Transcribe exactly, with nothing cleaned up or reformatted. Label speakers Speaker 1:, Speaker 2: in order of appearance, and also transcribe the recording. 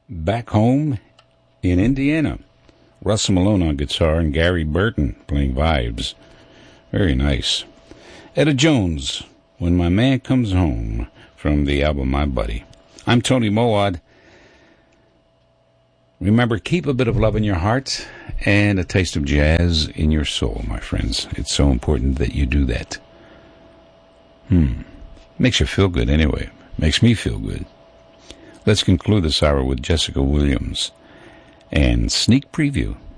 Speaker 1: Back Home in Indiana. Russell Malone on guitar and Gary Burton playing vibes. Very nice. Etta Jones, When My Man Comes Home, from the album My Buddy. I'm Tony Moad. Remember, keep a bit of love in your heart and a taste of jazz in your soul, my friends. It's so important that you do that. Hmm. Makes you feel good anyway. Makes me feel good. Let's conclude this hour with Jessica Williams and Sneak Preview.